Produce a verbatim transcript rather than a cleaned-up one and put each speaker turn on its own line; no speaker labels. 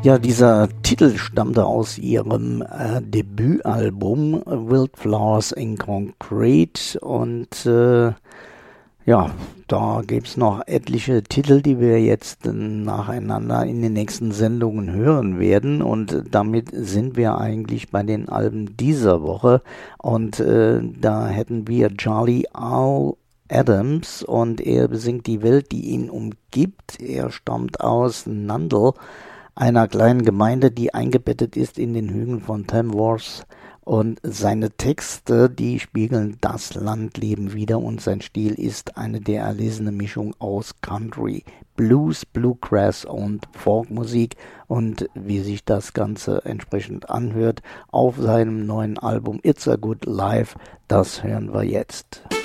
Ja, dieser Titel stammte aus ihrem äh, Debütalbum Wildflowers in Concrete und äh, ja, da gibt's noch etliche Titel, die wir jetzt äh, nacheinander in den nächsten Sendungen hören werden und damit sind wir eigentlich bei den Alben dieser Woche und äh, da hätten wir Charlie Al Adams und er besingt die Welt, die ihn umgibt. Er stammt aus Nundle, einer kleinen Gemeinde, die eingebettet ist in den Hügeln von Tamworth. Und seine Texte, die spiegeln das Landleben wider und sein Stil ist eine der erlesene Mischung aus Country, Blues, Bluegrass und Folkmusik. Und wie sich das Ganze entsprechend anhört auf seinem neuen Album It's a Good Life, das hören wir jetzt.